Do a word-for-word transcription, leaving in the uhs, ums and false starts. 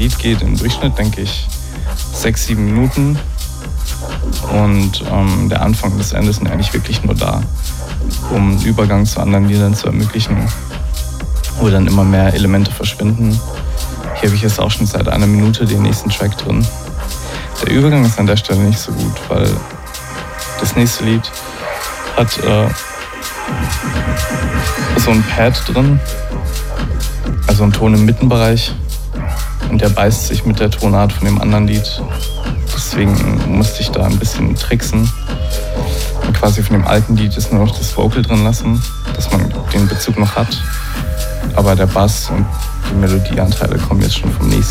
Lied geht im Durchschnitt, denke ich, sechs, sieben Minuten. Und ähm, der Anfang und das Ende sind eigentlich wirklich nur da, um einen Übergang zu anderen Liedern zu ermöglichen, wo dann immer mehr Elemente verschwinden. Hier habe ich jetzt auch schon seit einer Minute den nächsten Track drin. Der Übergang ist an der Stelle nicht so gut, weil das nächste Lied hat äh, so ein Pad drin, also ein Ton im Mittenbereich, und der beißt sich mit der Tonart von dem anderen Lied. Deswegen musste ich da ein bisschen tricksen und quasi von dem alten Lied ist nur noch das Vocal drin lassen, dass man den Bezug noch hat. Aber der Bass und die Melodieanteile kommen jetzt schon vom nächsten.